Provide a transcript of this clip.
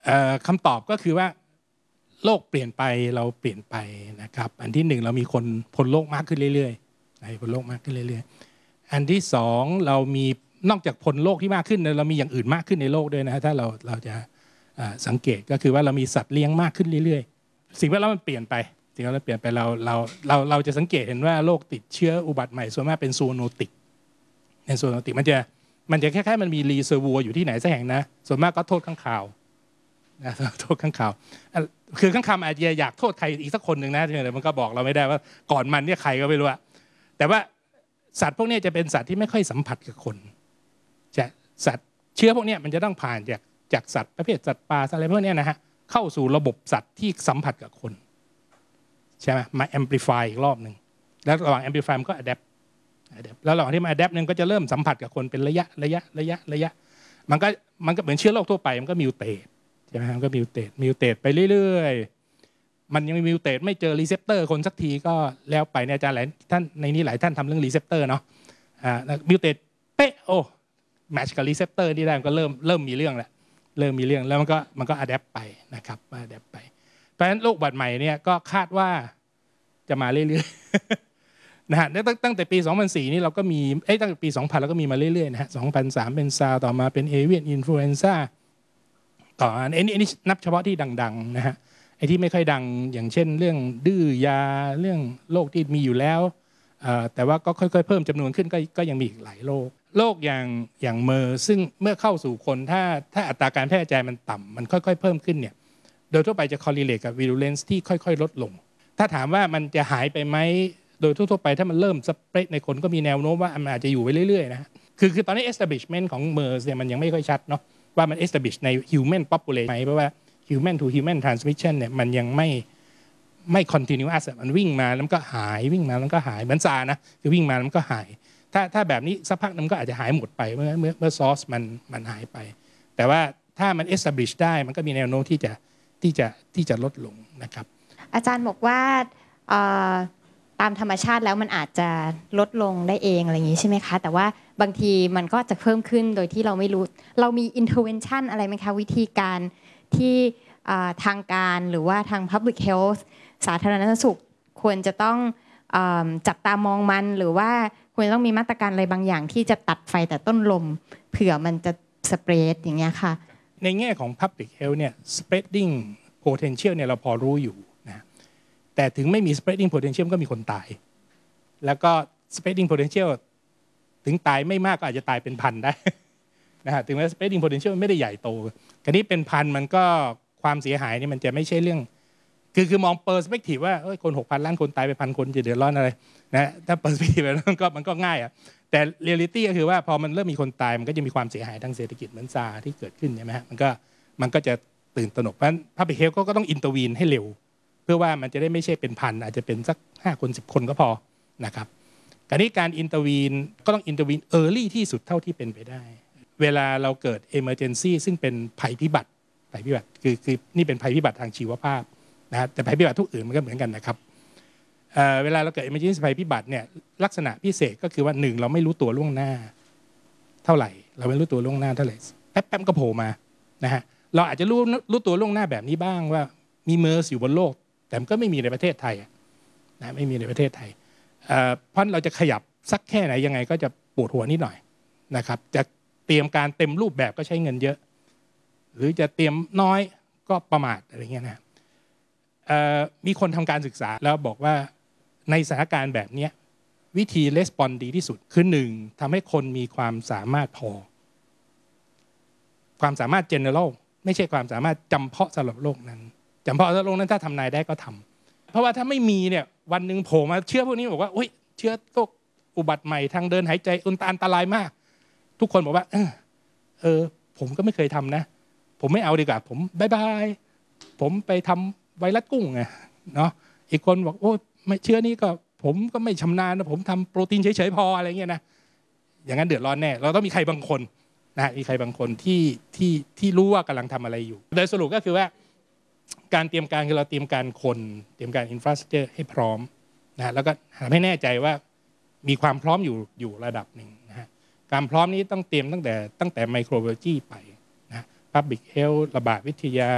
คำตอบก็คือว่าโลกเปลี่ยนไปเราเปลี่ยนไปนะครับอันที่หนึ่งเรามีคนพ้นโลกมากขึ้นเรื่อยๆพ้นโลกมากขึ้นเรื่อยๆอันที่สองเรามีนอกจากพ้นโลกที่มากขึ้นเรามีอย่างอื่นมากขึ้นในโลกด้วยนะถ้าเราจะสังเกตก็คือว่าเรามีสัตว์เลี้ยงมากขึ้นเรื่อยๆสิ่งแวดล้อมมันเปลี่ยนไปสิ่งแวดล้อมเปลี่ยนไปเราจะสังเกตเห็นว่าโรคติดเชื้ออุบัติใหม่ส่วนมากเป็นซูโนติกในซูโนติกมันจะคล้ายๆมันมีรีเซอร์วัวอยู่ที่ไหนสักแห่งนะส่วนมากก็โทษข้างข่าวนะโทษข้างข่าวคือข้างข่าวอาจจะอยากโทษใครอีกสักคนหนึ่งนะแต่มันก็บอกเราไม่ได้ว่าก่อนมันเนี่ยใครก็ไม่รู้แต่ว่าสัตว์พวกนี้จะเป็นสัตว์ที่ไม่ค่อยสัมผัสกับคนสัตว์เชื้อพวกนี้มันจะต้องผ่านจากสัตว์ประเภทสัตว์ป่าอะไรพวกนี้นะฮะเข้าสู่ระบบสัตว์ที่สัมผัสกับคนใช่ไหมมา amplify อีกรอบหนึ่งแล้วระหว่าง amplify มันก็ adapt แล้วระหว่างที่มา adapt นึงก็จะเริ่มสัมผัสกับคนเป็นระยะมันก็เหมือนเชื้อโรคทั่วไปมันก็มิวเตทใช่ไหมมันก็มิวเตทไปเรื่อยๆมันยังมิวเตทไม่เจอรีเซพเตอร์คนสักทีก็แล้วไปเนี่ยอาจารย์หลายท่านในนี้หลายท่านทำเรื่องรีเซพเตอร์เนาะมิวเตทเป๊ะโอ้แมทช์กับรีเซพเตอร์นี่ได้มันก็เริ่มมีเรื่องแล้วแล้วมันก็ adapt ไปนะครับadapt ไปเพราะฉะนั้นโรคอุบัติใหม่เนี่ยก็คาดว่าจะมาเรื่อยๆนะฮะตั้งแต่ปี 2004 นี่เราก็มีตั้งแต่ปี 2000 เราก็มีมาเรื่อยๆนะฮะ 2003 เป็นซาร์ต่อมาเป็นเอเวียนอินฟลูเอนซ่าต่ออันนี้นับเฉพาะที่ดังๆนะฮะไอ้ที่ไม่ค่อยดังอย่างเช่นเรื่องดื้อยาเรื่องโรคที่มีอยู่แล้วแต่ว่าก็ค่อยๆเพิ่มจำนวนขึ้นก็ยังมีอีกหลายโรคอย่างเมอร์ซึ่งเมื่อเข้าสู่คนถ้าอัตราการแพร่กระจายมันต่ำมันค่อยๆเพิ่มขึ้นเนี่ยโดยทั่วไปจะ correlate กับ virulence ที่ค่อยๆลดลงถ้าถามว่ามันจะหายไปไหมโดยทั่วไปถ้ามันเริ่มสเปรดในคนก็มีแนวโน้มว่ามันอาจจะอยู่ไปเรื่อยๆนะคือตอนนี้ establishment ของ MERS เนี่ยมันยังไม่ค่อยชัดเนาะว่ามัน establish ใน human population ไหมเพราะว่า human to human transmission เนี่ยมันยังไม่ continuous มันวิ่งมาแล้วก็หายวิ่งมาแล้วก็หายเหมือนซานะคือวิ่งมาแล้วก็หายถ้าแบบนี้สักพักนึงก็อาจจะหายหมดไปเมื่อ source มันหายไปแต่ว่าถ้ามัน establish ได้มันก็มีแนวโน้มที่จะลดลงนะครับอาจารย์บอกว่าตามธรรมชาติแล้วมันอาจจะลดลงได้เองอะไรอย่างนี้ใช่ไหมคะแต่ว่าบางทีมันก็จะเพิ่มขึ้นโดยที่เราไม่รู้เรามี intervention อะไรไหมคะวิธีการที่ทางการหรือว่าทาง public health สาธารณสุขควรจะต้องจับตามองมันหรือว่าควรต้องมีมาตรการอะไรบางอย่างที่จะตัดไฟแต่ต้นลมเผื่อมันจะ spread อย่างเงี้ยค่ะในแง่ของ public health เนี่ย spreading potential เนี่ยเราพอรู้อยู่นะแต่ถึงไม่มี spreading potential ก็มีคนตายแล้วก็ spreading potential ถึงตายไม่มากก็อาจจะตายเป็นพันได้นะฮะถึงแม้ spreading potential ไม่ได้ใหญ่โตคราวนี้เป็นพันมันก็ความเสียหายนี่มันจะไม่ใช่เรื่องคือมอง perspective ว่าคน 6,000 ล้านคนตายไปพันคนจะเดือดร้อนอะไรนะถ้า perspective แบบนั้นมันก็ง่ายแต่ reality ก็คือว่าพอมันเริ่มมีคนตายมันก็จะมีความเสียหายทางเศรษฐกิจเหมือนซาร์ที่เกิดขึ้นใช่ไหมฮะมันก็จะตื่นตระหนกเพราะฉะนั้น public health ก็ต้อง intervene ให้เร็วเพื่อว่ามันจะได้ไม่ใช่เป็นพันอาจจะเป็นสัก5 คน 10 คนก็พอนะครับการนี้การ intervene ก็ต้อง intervene early ที่สุดเท่าที่เป็นไปได้เวลาเราเกิด emergency ซึ่งเป็นภัยพิบัติคือนี่เป็นภัยพิบัติทางชีวภาพนะแต่ภัยพิบัติทุกอื่นมันก็เหมือนกันนะครับเวลาเราเกิด emergency ภัยพิบัติเนี่ยลักษณะพิเศษก็คือว่า1เราไม่รู้ตัวล่วงหน้าเท่าไหร่เราไม่รู้ตัวล่วงหน้าเท่าไหร่แป๊บก็โผล่มานะฮะเราอาจจะรู้ตัวล่วงหน้าแบบนี้บ้างว่ามีเมอร์สอยู่บนโลกแต่มันก็ไม่มีในประเทศไทยนะไม่มีในประเทศไทยเพราะเราจะขยับสักแค่ไหนยังไงก็จะปวดหัวนิดหน่อยนะครับจะเตรียมการเต็มรูปแบบก็ใช้เงินเยอะหรือจะเตรียมน้อยก็ประมาทอะไรเงี้ยนะมีคนทำการศึกษาแล้วบอกว่าในสถานการณ์แบบนี้วิธีレスปอนดีที่สุดคือ1ทำให้คนมีความสามารถพอความสามารถ general ไม่ใช่ความสามารถจำเพาะสำหรับโลกนั้นจำเพาะสำหรับโลกนั้นถ้าทำนายได้ก็ทำเพราะว่าถ้าไม่มีเนี่ยวันหนึ่งโผล่มาเชื้อพวกนี้บอกว่าเชื้อโรคอุบัติใหม่ทางเดินหายใจอันตรายมากทุกคนบอกว่าผมก็ไม่เคยทำนะผมไม่เอาดีกว่าผมบายผมไปทำไวรัสกุ้งไงเนาะอีกคนบอกไม่เชื้อนี้ก็ผมก็ไม่ชำนาญนะผมทำโปรตีนเฉยๆพออะไรเงี้ยนะอย่างนั้นเดือดร้อนแน่เราต้องมีใครบางคนนะมีใครบางคนที่รู้ว่ากำลังทำอะไรอยู่โดยสรุปก็คือว่าการเตรียมการคือเราเตรียมการคนเตรียมการอินฟราสตรัคเจอร์ให้พร้อมนะแล้วก็ทำให้แน่ใจว่ามีความพร้อมอยู่ระดับหนึ่งนะฮะการพร้อมนี้ต้องเตรียมตั้งแต่ไมโครไบโอโลจีไปนะ Public Health ระบาดวิทยา